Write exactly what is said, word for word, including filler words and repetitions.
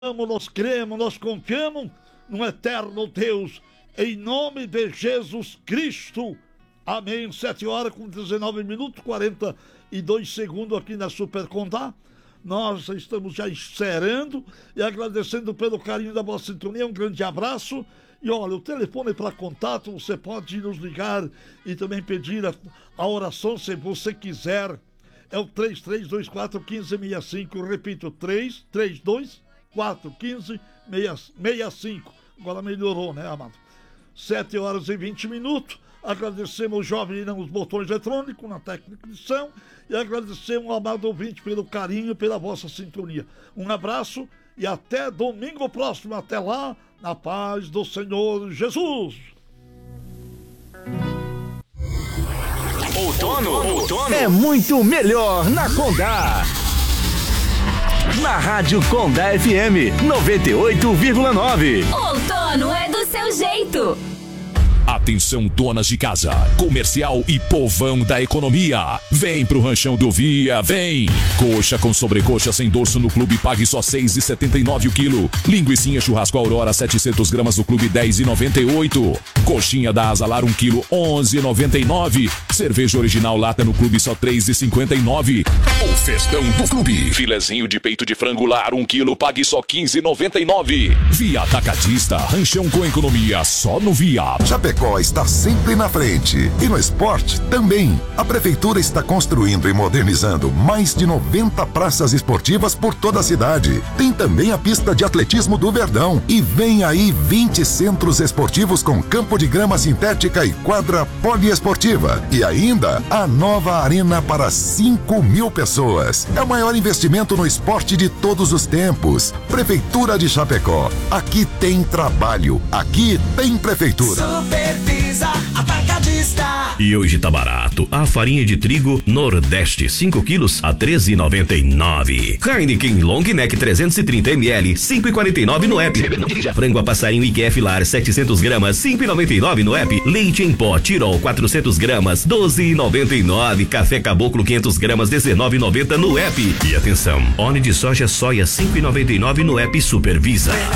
Nós cremos, nós confiamos no eterno Deus, em nome de Jesus Cristo. Amém. Sete horas com dezenove minutos, quarenta e dois segundos aqui na Super Condá. Nós estamos já encerrando e agradecendo pelo carinho da vossa sintonia. Um grande abraço. E olha, o telefone para contato, você pode nos ligar e também pedir a, a oração se você quiser. É o três três dois quatro, um cinco seis cinco. Repito, três três dois quatro, um cinco seis cinco. Agora melhorou, né, amado? sete horas e vinte minutos. Agradecemos o jovem Irã, os botões eletrônicos na técnica de som, e agradecemos o amado ouvinte pelo carinho e pela vossa sintonia. Um abraço e até domingo próximo. Até lá, na paz do Senhor Jesus. Outono, outono é muito melhor na Condá. Na Rádio Condá F M noventa e oito vírgula nove. Outono é do seu jeito. Atenção, donas de casa, comercial e povão da economia. Vem pro Ranchão do Via, vem! Coxa com sobrecoxa sem dorso no clube, pague só seis reais e setenta e nove o quilo. Linguicinha churrasco Aurora setecentos gramas no clube, dez reais e noventa e oito. Coxinha da Asalar um quilo, onze reais e noventa e nove. Cerveja original lata no clube, só três reais e cinquenta e nove. O festão do clube. Filezinho de peito de frango lar um quilo, pague só quinze reais e noventa e nove. Via Atacadista, Ranchão com economia, só no Via. Chapecó está sempre na frente. E no esporte também. A Prefeitura está construindo e modernizando mais de noventa praças esportivas por toda a cidade. Tem também a pista de atletismo do Verdão. E vem aí vinte centros esportivos com campo de grama sintética e quadra poliesportiva. E ainda a nova arena para cinco mil pessoas. É o maior investimento no esporte de todos os tempos. Prefeitura de Chapecó. Aqui tem trabalho. Aqui tem Prefeitura. Supervisa Atacadista. E hoje tá barato. A farinha de trigo Nordeste cinco quilos a treze reais e noventa e nove. Heineken Long Neck trezentos e trinta mililitros cinco reais e quarenta e nove no app. Frango a passarinho I Q F Lar setecentos gramas cinco reais e noventa e nove no app. Leite em pó Tirol quatrocentos gramas doze reais e noventa e nove. Café Caboclo quinhentos gramas dezenove reais e noventa no app. E atenção, óleo de soja soia cinco reais e noventa e nove no app Supervisa.